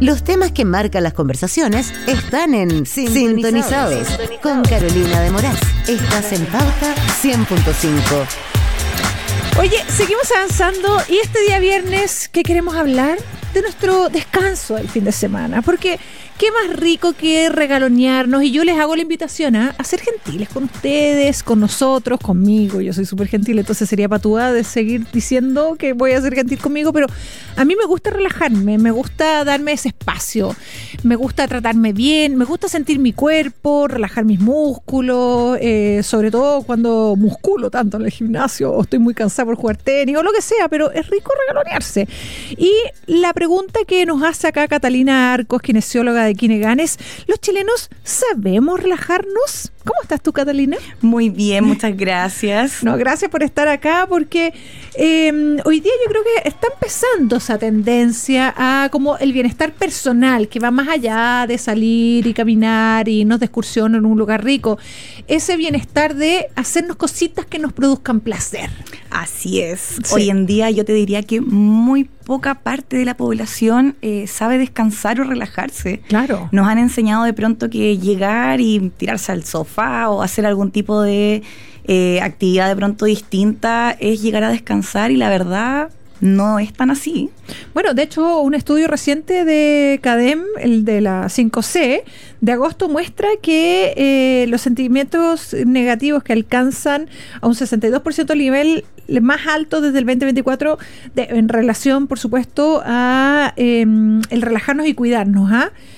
Los temas que marcan las conversaciones están en Sintonizados con Carolina de Moraz. Estás en Pauta 100.5. Oye, seguimos avanzando y este día viernes, ¿qué queremos hablar? De nuestro descanso el fin de semana, porque qué más rico que regalonearnos, y yo les hago la invitación a ser gentiles con ustedes, con nosotros, conmigo. Yo soy súper gentil, entonces sería patúa de seguir diciendo que voy a ser gentil conmigo, pero a mí me gusta relajarme, me gusta darme ese espacio, me gusta tratarme bien, me gusta sentir mi cuerpo, relajar mis músculos, sobre todo cuando musculo tanto en el gimnasio o estoy muy cansada por jugar tenis o lo que sea, pero es rico regalonearse. Y la pregunta que nos hace acá Catalina Arcos, kinesióloga de Kineganes: ¿los chilenos sabemos relajarnos? ¿Cómo estás tú, Catalina? Muy bien, muchas gracias. No, gracias por estar acá, porque hoy día yo creo que está empezando esa tendencia a como el bienestar personal, que va más allá de salir y caminar y irnos de excursión en un lugar rico. Ese bienestar de hacernos cositas que nos produzcan placer. Así es. Sí. Hoy en día yo te diría que muy poca parte de la población sabe descansar o relajarse. Claro. Nos han enseñado de pronto que llegar y tirarse al sofá o hacer algún tipo de actividad de pronto distinta es llegar a descansar, y la verdad no es tan así. Bueno, de hecho, un estudio reciente de CADEM, el de la 5C, de agosto, muestra que los sentimientos negativos que alcanzan a un 62% del nivel más alto desde el 2024, en relación, por supuesto, a el relajarnos y cuidarnos,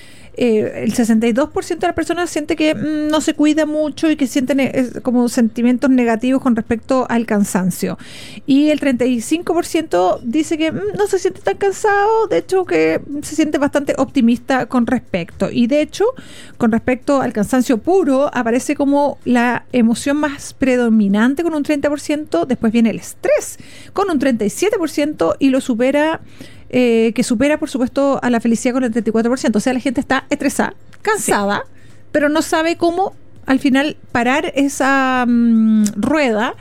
el 62% de las personas siente que no se cuida mucho y que sienten como sentimientos negativos con respecto al cansancio, y el 35% dice que no se siente tan cansado, de hecho que se siente bastante optimista con respecto. Y de hecho, con respecto al cansancio puro, aparece como la emoción más predominante con un 30%, después viene el estrés con un 37% y lo supera, que supera, por supuesto, a la felicidad con el 34%. O sea, la gente está estresada, cansada, sí, pero no sabe cómo al final parar esa rueda